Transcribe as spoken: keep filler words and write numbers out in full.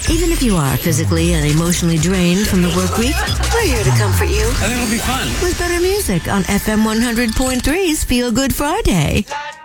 Even if you are physically and emotionally drained from the work week, we're here to comfort you. I think it'll be fun. With better music on F M one hundred point three's Feel Good Friday.